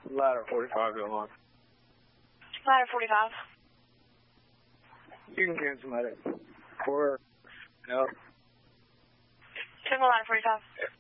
Ladder 45, go on. Ladder 45. You can cancel that at 4. No. Single ladder 45.